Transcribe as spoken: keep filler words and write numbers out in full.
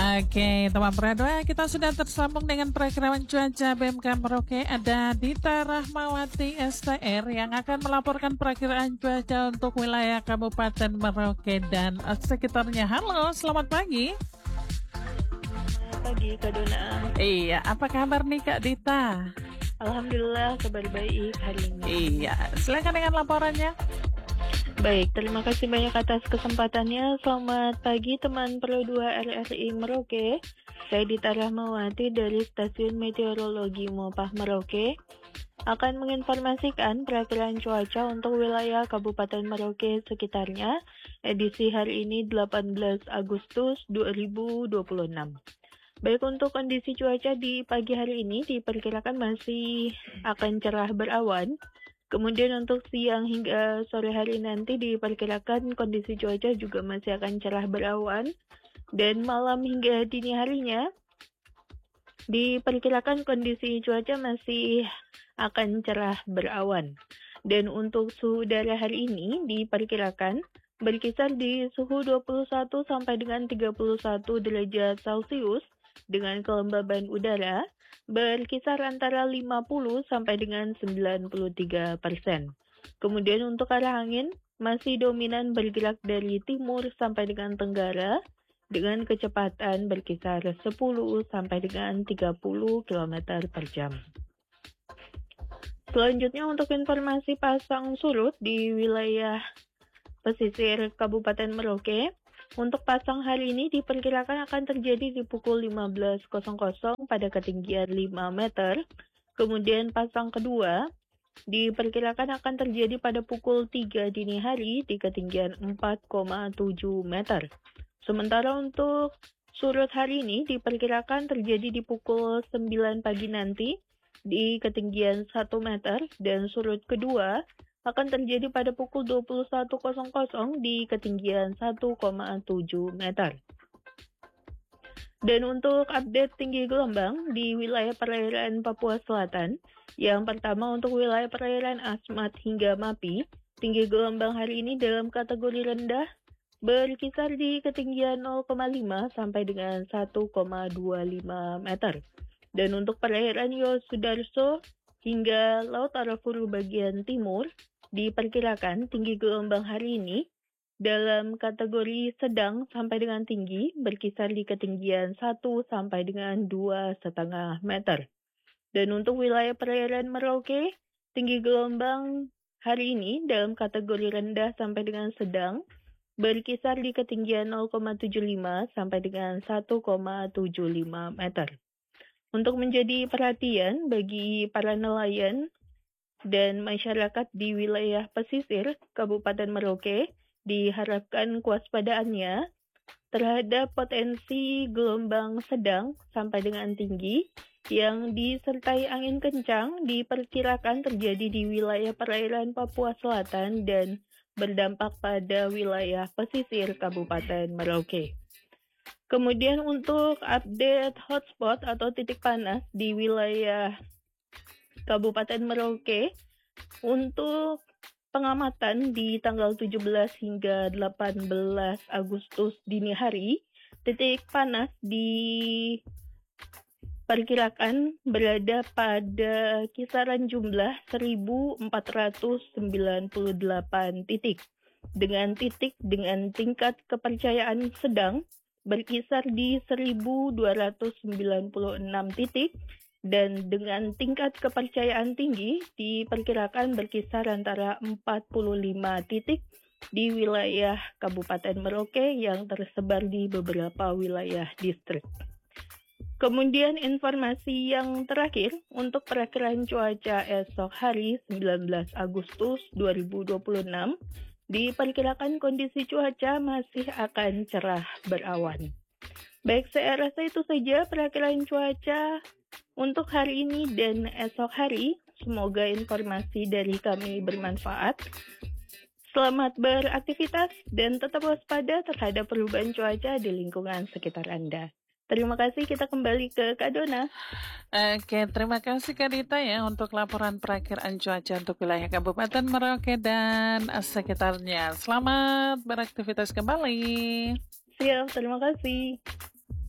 Oke, teman Pradua, kita sudah tersambung dengan perakiraman cuaca B M K Merauke. Ada Dita Rahmawati S T R yang akan melaporkan perakiraan cuaca untuk wilayah Kabupaten Merauke dan sekitarnya. Halo, selamat pagi. Selamat pagi, Kak Dona. Iya, apa kabar nih Kak Dita? Alhamdulillah, kabar baik hari ini. Iya, silakan dengan laporannya. Baik, terima kasih banyak atas kesempatannya. Selamat pagi teman Pro dua R R I Merauke. Saya Dita Rahmawati dari Stasiun Meteorologi Mopah Merauke akan menginformasikan perakiraan cuaca untuk wilayah Kabupaten Merauke sekitarnya edisi hari ini delapan belas Agustus dua ribu dua puluh enam. Baik, untuk kondisi cuaca di pagi hari ini diperkirakan masih akan cerah berawan. Kemudian untuk siang hingga sore hari nanti diperkirakan kondisi cuaca juga masih akan cerah berawan. Dan malam hingga dini harinya diperkirakan kondisi cuaca masih akan cerah berawan. Dan untuk suhu udara hari ini diperkirakan berkisar di suhu dua puluh satu sampai dengan tiga puluh satu derajat Celcius dengan kelembaban udara berkisar antara lima puluh sampai dengan sembilan puluh tiga persen. Kemudian untuk arah angin masih dominan bergerak dari timur sampai dengan tenggara dengan kecepatan berkisar sepuluh sampai dengan tiga puluh kilometer per jam. Selanjutnya untuk informasi pasang surut di wilayah pesisir Kabupaten Merauke. Untuk pasang hari ini diperkirakan akan terjadi di pukul lima belas pada ketinggian lima meter. Kemudian pasang kedua diperkirakan akan terjadi pada pukul tiga dini hari di ketinggian empat koma tujuh meter. Sementara untuk surut hari ini diperkirakan terjadi di pukul sembilan pagi nanti di ketinggian satu meter dan surut kedua akan terjadi pada pukul dua puluh satu di ketinggian satu koma tujuh meter. Dan untuk update tinggi gelombang di wilayah perairan Papua Selatan, yang pertama untuk wilayah perairan Asmat hingga Mapi, tinggi gelombang hari ini dalam kategori rendah berkisar di ketinggian nol koma lima sampai dengan satu koma dua lima meter. Dan untuk perairan Yosudarso hingga Laut Arafuru bagian timur, diperkirakan tinggi gelombang hari ini dalam kategori sedang sampai dengan tinggi berkisar di ketinggian satu sampai dengan dua koma lima meter. Dan untuk wilayah perairan Merauke, tinggi gelombang hari ini dalam kategori rendah sampai dengan sedang berkisar di ketinggian nol koma tujuh lima sampai dengan satu koma tujuh lima meter. Untuk menjadi perhatian bagi para nelayan dan masyarakat di wilayah pesisir Kabupaten Merauke, diharapkan kewaspadaannya terhadap potensi gelombang sedang sampai dengan tinggi yang disertai angin kencang diperkirakan terjadi di wilayah perairan Papua Selatan dan berdampak pada wilayah pesisir Kabupaten Merauke. Kemudian untuk update hotspot atau titik panas di wilayah Kabupaten Merauke, untuk pengamatan di tanggal tujuh belas hingga delapan belas Agustus dini hari, titik panas diperkirakan berada pada kisaran jumlah seribu empat ratus sembilan puluh delapan titik, dengan titik dengan tingkat kepercayaan sedang berkisar di seribu dua ratus sembilan puluh enam titik, dan dengan tingkat kepercayaan tinggi diperkirakan berkisar antara empat puluh lima titik di wilayah Kabupaten Merauke yang tersebar di beberapa wilayah distrik. Kemudian informasi yang terakhir untuk perakiraan cuaca esok hari sembilan belas Agustus dua ribu dua puluh enam, diperkirakan kondisi cuaca masih akan cerah berawan. Baik, saya rasa itu saja perakiraan cuaca untuk hari ini dan esok hari. Semoga informasi dari kami bermanfaat. Selamat beraktivitas dan tetap waspada terhadap perubahan cuaca di lingkungan sekitar Anda. Terima kasih, kita kembali ke Kak Dona. Oke, terima kasih Kak Dita ya untuk laporan perakiraan cuaca untuk wilayah Kabupaten Merauke dan sekitarnya. Selamat beraktivitas kembali. Siap, terima kasih.